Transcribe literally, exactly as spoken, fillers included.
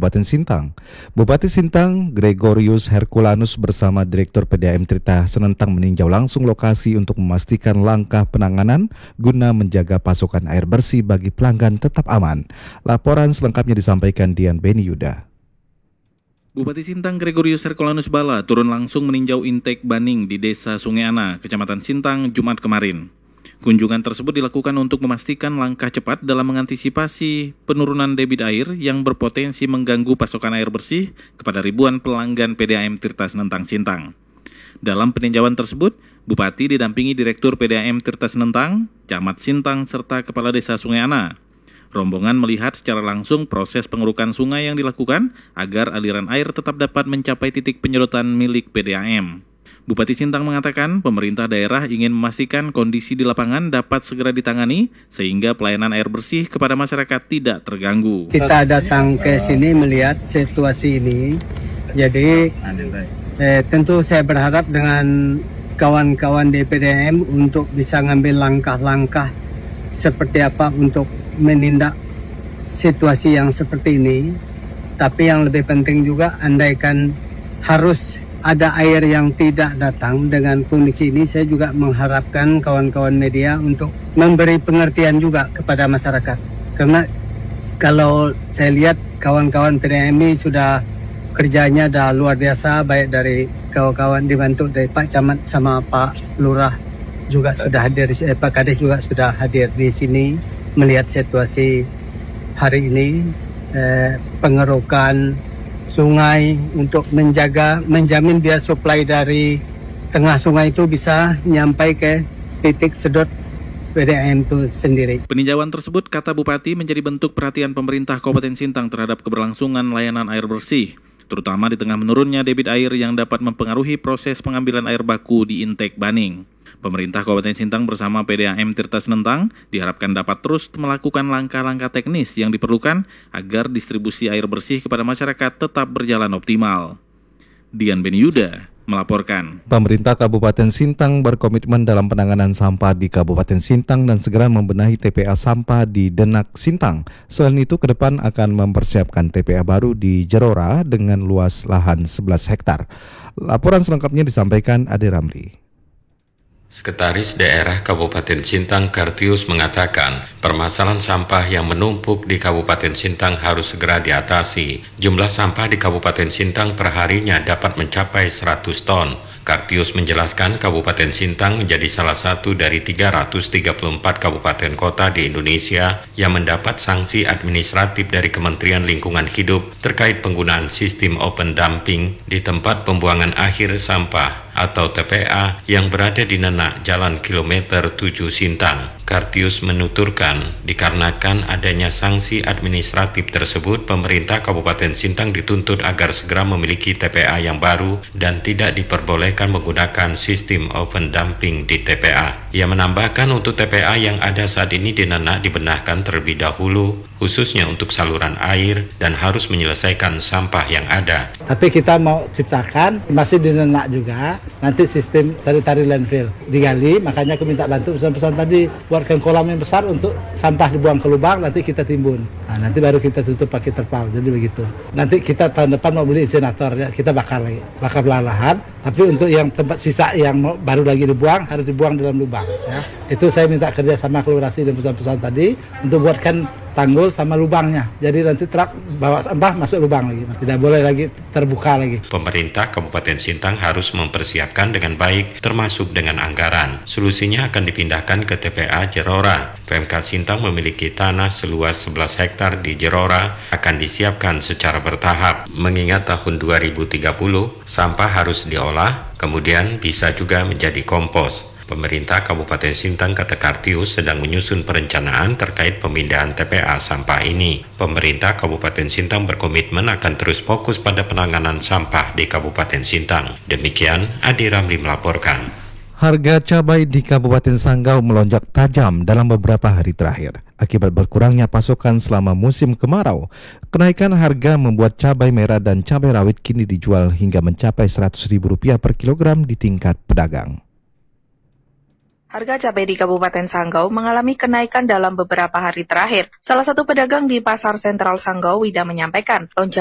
Kabupaten Sintang. Bupati Sintang, Gregorius Herculanus bersama Direktur P D A M Tirta Senentang meninjau langsung lokasi untuk memastikan langkah penanganan guna menjaga pasokan air bersih bagi pelanggan tetap aman. Laporan selengkapnya disampaikan Dian Beni Yuda. Bupati Sintang Gregorius Herculanus Bala turun langsung meninjau intake Baning di Desa Sungai Ana, Kecamatan Sintang, Jumat kemarin. Kunjungan tersebut dilakukan untuk memastikan langkah cepat dalam mengantisipasi penurunan debit air yang berpotensi mengganggu pasokan air bersih kepada ribuan pelanggan P D A M Tirta Senentang Sintang. Dalam peninjauan tersebut, Bupati didampingi Direktur P D A M Tirta Senentang, Camat Sintang, serta Kepala Desa Sungai Ana. Rombongan melihat secara langsung proses pengerukan sungai yang dilakukan agar aliran air tetap dapat mencapai titik penyedotan milik P D A M. Bupati Sintang mengatakan pemerintah daerah ingin memastikan kondisi di lapangan dapat segera ditangani sehingga pelayanan air bersih kepada masyarakat tidak terganggu. Kita datang ke sini melihat situasi ini, jadi eh, tentu saya berharap dengan kawan-kawan di P D A M untuk bisa ngambil langkah-langkah seperti apa untuk menindak situasi yang seperti ini. Tapi yang lebih penting juga, andaikan harus ada air yang tidak datang dengan kondisi ini, saya juga mengharapkan kawan-kawan media untuk memberi pengertian juga kepada masyarakat. Karena kalau saya lihat kawan-kawan P D A M ini sudah kerjanya dah luar biasa, baik dari kawan-kawan dibantu dari Pak Camat sama Pak Lurah juga sudah hadir, eh, Pak Kades juga sudah hadir di sini melihat situasi hari ini, eh, pengerukan sungai untuk menjaga, menjamin biar suplai dari tengah sungai itu bisa nyampai ke titik sedot P D A M itu sendiri. Peninjauan tersebut, kata Bupati, menjadi bentuk perhatian pemerintah Kabupaten Sintang terhadap keberlangsungan layanan air bersih, terutama di tengah menurunnya debit air yang dapat mempengaruhi proses pengambilan air baku di intake Baning. Pemerintah Kabupaten Sintang bersama P D A M Tirta Senentang diharapkan dapat terus melakukan langkah-langkah teknis yang diperlukan agar distribusi air bersih kepada masyarakat tetap berjalan optimal. Dian Beni Yuda melaporkan. Pemerintah Kabupaten Sintang berkomitmen dalam penanganan sampah di Kabupaten Sintang dan segera membenahi T P A sampah di Denak Sintang. Selain itu, ke depan akan mempersiapkan T P A baru di Jerora dengan luas lahan sebelas hektar. Laporan selengkapnya disampaikan Ade Ramli. Sekretaris Daerah Kabupaten Sintang Kartius mengatakan permasalahan sampah yang menumpuk di Kabupaten Sintang harus segera diatasi. Jumlah sampah di Kabupaten Sintang perharinya dapat mencapai seratus ton. Kartius menjelaskan Kabupaten Sintang menjadi salah satu dari tiga ratus tiga puluh empat kabupaten kota di Indonesia yang mendapat sanksi administratif dari Kementerian Lingkungan Hidup terkait penggunaan sistem open dumping di tempat pembuangan akhir sampah atau T P A yang berada di Nenak Jalan Kilometer tujuh Sintang. Kartius menuturkan, dikarenakan adanya sanksi administratif tersebut, pemerintah Kabupaten Sintang dituntut agar segera memiliki T P A yang baru dan tidak diperbolehkan menggunakan sistem open dumping di T P A. Ia menambahkan untuk T P A yang ada saat ini di Nenak dibenahkan terlebih dahulu, khususnya untuk saluran air dan harus menyelesaikan sampah yang ada. Tapi kita mau ciptakan, masih di Nenak juga, nanti sistem sanitary landfill digali, makanya aku minta bantu pesan-pesan tadi, buatkan kolam yang besar untuk sampah dibuang ke lubang, nanti kita timbun. Nah, nanti baru kita tutup pakai terpal, jadi begitu. Nanti kita tahun depan mau beli insinerator, ya, kita bakar lagi, bakar perlahan. Tapi untuk yang tempat sisa yang mau, baru lagi dibuang, harus dibuang dalam lubang. Ya. Itu saya minta kerja sama kolaborasi dan pesan-pesan tadi untuk buatkan tanggul sama lubangnya. Jadi nanti truk bawa sampah masuk lubang lagi. Tidak boleh lagi terbuka lagi. Pemerintah Kabupaten Sintang harus mempersiapkan dengan baik termasuk dengan anggaran. Solusinya akan dipindahkan ke T P A Jerora. P M K Sintang memiliki tanah seluas sebelas hektar di Jerora akan disiapkan secara bertahap. Mengingat tahun dua ribu tiga puluh sampah harus diolah, kemudian bisa juga menjadi kompos. Pemerintah Kabupaten Sintang, kata Kartius, sedang menyusun perencanaan terkait pemindahan T P A sampah ini. Pemerintah Kabupaten Sintang berkomitmen akan terus fokus pada penanganan sampah di Kabupaten Sintang. Demikian, Adi Ramli melaporkan. Harga cabai di Kabupaten Sanggau melonjak tajam dalam beberapa hari terakhir. Akibat berkurangnya pasokan selama musim kemarau, kenaikan harga membuat cabai merah dan cabai rawit kini dijual hingga mencapai seratus ribu rupiah per kilogram di tingkat pedagang. Harga cabai di Kabupaten Sanggau mengalami kenaikan dalam beberapa hari terakhir. Salah satu pedagang di Pasar Sentral Sanggau, Wida, menyampaikan lonjakan